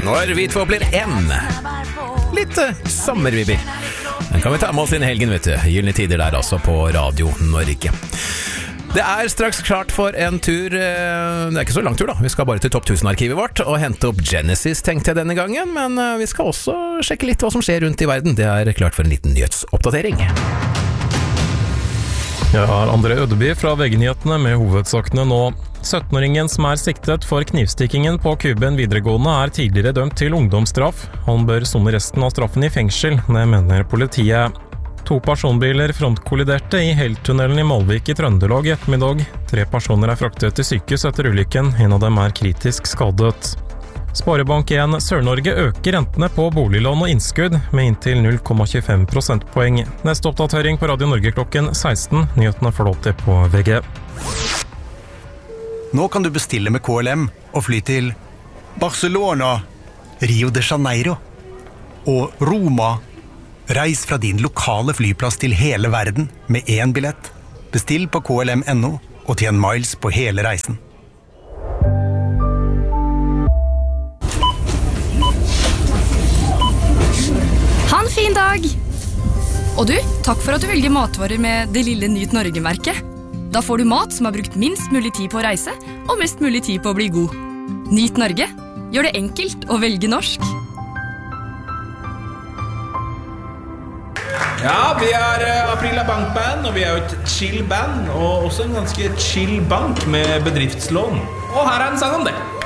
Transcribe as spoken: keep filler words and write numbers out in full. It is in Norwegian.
Når vi två blir en. Litt uh, sommervibber. Den kan vi ta med oss inn i helgen, vet du. Gylne tider der altså på Radio Norge. Det er straks klart for en tur. Det er ikke så lang tur da. Vi skal bare til topp tusen-arkivet vårt og hente opp Genesis, tenkte jeg denne gangen. Men vi skal også sjekke litt hva som skjer rundt i verden. Det er klart for en liten nyhetsoppdatering. Jeg har André Ødeby fra V G-nyhetene med hovedsakene nå. syttenåringen som er siktet for knivstikkingen på Kuben videregående er tidligere dømt til ungdomsstraff. Han bør sone resten av straffen i fengsel, det mener politiet. To personbiler frontkolliderte i Heltunnelen i Malvik i Trøndelag i ettermiddag. Tre personer er fraktet til sykehus etter ulykken, en av dem er kritisk skadet. Sparebank en Sør-Norge øker rentene på boliglån og innskudd med inntil null komma tjuefem prosentpoeng. Neste oppdatering på Radio Norge klokken seksten. Nyhetene får du opp til på V G. Nå kan du bestille med K L M og fly til Barcelona, Rio de Janeiro og Roma. Reis fra din lokale flyplass til hele verden med én billett. Bestill på K L M punktum no og tjen miles på hele reisen. Ha en fin dag! Og du, takk for at du velger matvarer med det lille Nyt Norge-merket. Da får du mat som har brukt minst mulig tid på å reise, og mest mulig tid på å bli god. Nyt Norge. Gjør det enkelt å velge norsk. Ja, vi er uh, Aprila Bankband, og vi er jo et chill band, og også en ganske chill bank med bedriftslån. Og her er en sang om det.